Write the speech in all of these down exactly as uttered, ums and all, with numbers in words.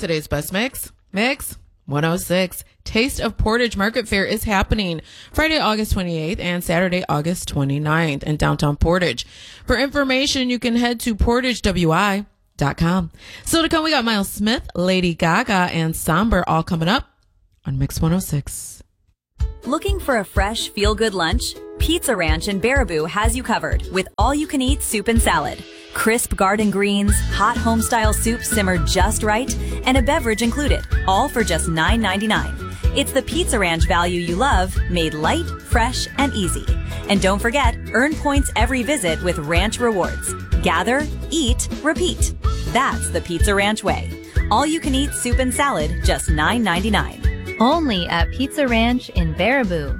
Today's best mix, Mix one oh six. Taste of Portage Market Fair is happening Friday, August twenty-eighth and Saturday, August twenty-ninth in downtown Portage. For information, you can head to portage w i dot com. Still to come, we got Miles Smith, Lady Gaga, and Somber all coming up on Mix one oh six. Looking for a fresh, feel-good lunch? Pizza Ranch in Baraboo has you covered with all-you-can-eat soup and salad. Crisp garden greens, hot home-style soup simmered just right, and a beverage included, all for just nine ninety-nine. It's the Pizza Ranch value you love, made light, fresh, and easy. And don't forget, earn points every visit with Ranch Rewards. Gather, eat, repeat. That's the Pizza Ranch way. All-you-can-eat soup and salad, just nine ninety-nine. Only at Pizza Ranch in Baraboo.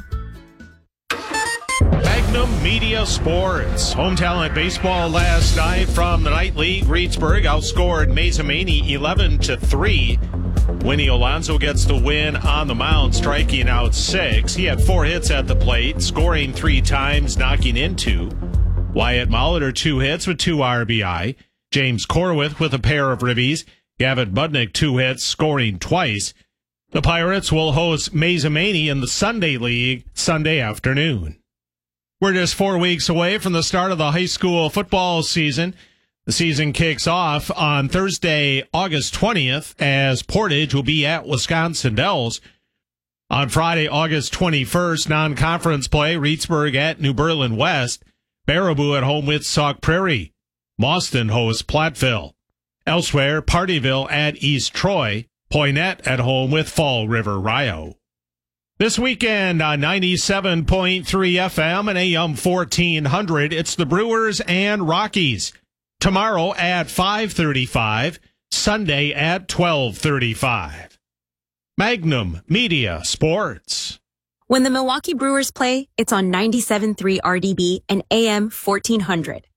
Magnum Media Sports. Home Talent Baseball last night from the Night League. Reedsburg outscored Mazamani eleven to three. Winnie Alonso gets the win on the mound, striking out six. He had four hits at the plate, scoring three times, knocking in two. Wyatt Molitor, two hits with two R B I. James Corwith with a pair of ribbies. Gavin Budnick, two hits, scoring twice. The Pirates will host Mazamani in the Sunday League Sunday afternoon. We're just four weeks away from the start of the high school football season. The season kicks off on Thursday, August twentieth, as Portage will be at Wisconsin Dells. On Friday, August twenty-first, non-conference play, Reedsburg at New Berlin West. Baraboo at home with Sauk Prairie. Mauston hosts Platteville. Elsewhere, Partyville at East Troy. Poynette at home with Fall River Rio. This weekend on ninety-seven point three F M and A M fourteen hundred, it's the Brewers and Rockies. Tomorrow at five thirty-five, Sunday at twelve thirty-five. Magnum Media Sports. When the Milwaukee Brewers play, it's on ninety-seven point three R D B and A M fourteen hundred.